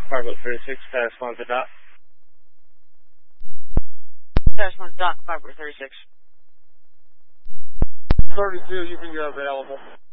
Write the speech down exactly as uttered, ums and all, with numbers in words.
Fargo thirty-six, pass one to dock. Pass one to dock, Fargo thirty-six. thirty-two, you can go available.